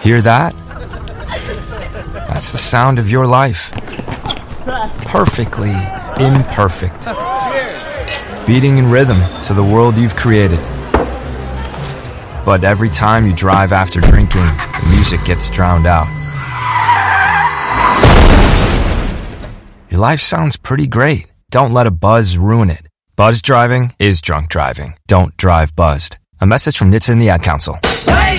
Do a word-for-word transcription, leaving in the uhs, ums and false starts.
Hear that? That's the sound of your life. Perfectly imperfect. Beating in rhythm to the world you've created. But every time you drive after drinking, the music gets drowned out. Your life sounds pretty great. Don't let a buzz ruin it. Buzz driving is drunk driving. Don't drive buzzed. A message from N H T S A and the Ad Council. Hey!